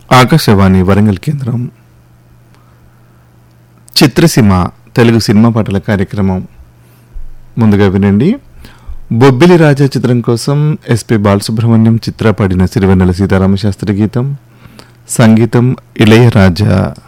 ఆకాశవాణి వరంగల్ కేంద్రం చిత్రసీమ తెలుగు సినిమా పాటల కార్యక్రమం. ముందుగా వినండి. బొబ్బిలి రాజా చిత్రం కోసం ఎస్పి బాలసుబ్రహ్మణ్యం చిత్ర పాడిన సిరివెన్నెల సీతారామశాస్త్రి గీతం, సంగీతం ఇళయరాజా.